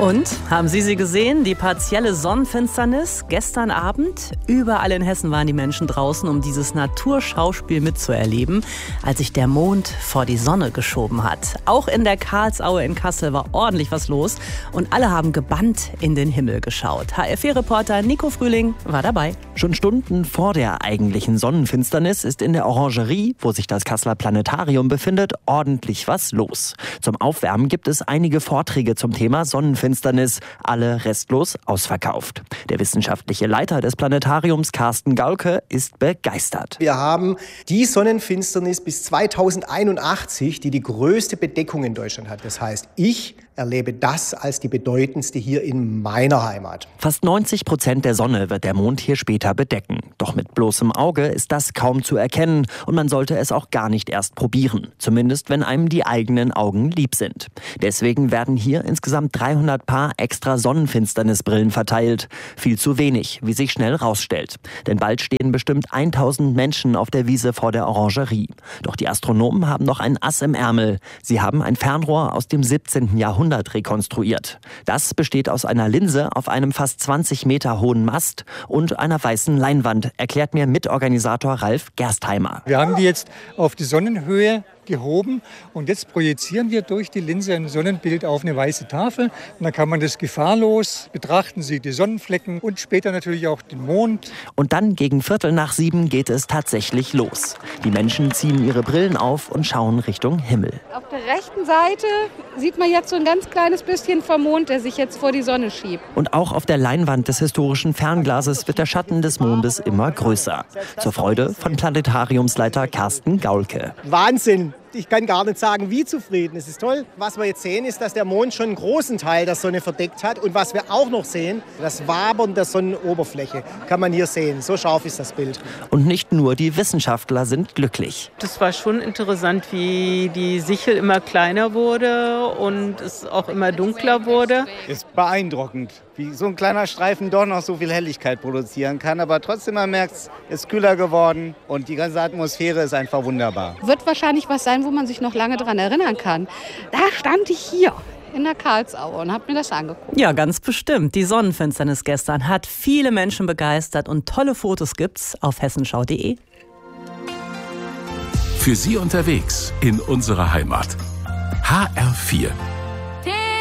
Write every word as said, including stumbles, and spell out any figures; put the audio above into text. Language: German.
Und, haben Sie sie gesehen? Die partielle Sonnenfinsternis gestern Abend? Überall in Hessen waren die Menschen draußen, um dieses Naturschauspiel mitzuerleben, als sich der Mond vor die Sonne geschoben hat. Auch in der Karlsaue in Kassel war ordentlich was los und alle haben gebannt in den Himmel geschaut. H R vier-Reporter Nico Frühling war dabei. Schon Stunden vor der eigentlichen Sonnenfinsternis ist in der Orangerie, wo sich das Kasseler Planetarium befindet, ordentlich was los. Zum Aufwärmen gibt es einige Vorträge zum Thema Sonnenfinsternis. Alle restlos ausverkauft. Der wissenschaftliche Leiter des Planetariums, Carsten Gaulke, ist begeistert. Wir haben die Sonnenfinsternis bis zweitausendeinundachtzig, die die größte Bedeckung in Deutschland hat. Das heißt, ich erlebe das als die bedeutendste hier in meiner Heimat. Fast neunzig Prozent der Sonne wird der Mond hier später bedecken. Doch mit bloßem Auge ist das kaum zu erkennen und man sollte es auch gar nicht erst probieren. Zumindest, wenn einem die eigenen Augen lieb sind. Deswegen werden hier insgesamt dreihundert Paar extra Sonnenfinsternisbrillen verteilt. Viel zu wenig, wie sich schnell rausstellt. Denn bald stehen bestimmt tausend Menschen auf der Wiese vor der Orangerie. Doch die Astronomen haben noch ein Ass im Ärmel. Sie haben ein Fernrohr aus dem siebzehnten Jahrhundert rekonstruiert. Das besteht aus einer Linse auf einem fast zwanzig Meter hohen Mast und einer weißen Leinwand, erklärt mir Mitorganisator Ralf Gerstheimer. Wir haben die jetzt auf die Sonnenhöhe gehoben und jetzt projizieren wir durch die Linse ein Sonnenbild auf eine weiße Tafel und dann kann man das gefahrlos betrachten, sieht die Sonnenflecken und später natürlich auch den Mond. Und dann gegen Viertel nach sieben geht es tatsächlich los. Die Menschen ziehen ihre Brillen auf und schauen Richtung Himmel. Auf der rechten Seite sieht man jetzt so ein ganz kleines bisschen vom Mond, der sich jetzt vor die Sonne schiebt. Und auch auf der Leinwand des historischen Fernglases wird der Schatten des Mondes immer größer. Zur Freude von Planetariumsleiter Carsten Gaulke. Wahnsinn! Ich kann gar nicht sagen, wie zufrieden. Es ist toll. Was wir jetzt sehen, ist, dass der Mond schon einen großen Teil der Sonne verdeckt hat. Und was wir auch noch sehen, das Wabern der Sonnenoberfläche kann man hier sehen. So scharf ist das Bild. Und nicht nur die Wissenschaftler sind glücklich. Das war schon interessant, wie die Sichel immer kleiner wurde und es auch immer dunkler wurde. Ist beeindruckend, wie so ein kleiner Streifen doch noch so viel Helligkeit produzieren kann. Aber trotzdem, man merkt, es ist kühler geworden und die ganze Atmosphäre ist einfach wunderbar. Wird wahrscheinlich was sein, wo man sich noch lange daran erinnern kann. Da stand ich hier in der Karlsaue und habe mir das angeguckt. Ja, ganz bestimmt. Die Sonnenfinsternis gestern hat viele Menschen begeistert und tolle Fotos gibt's auf hessenschau punkt de. Für Sie unterwegs in unserer Heimat. H R vier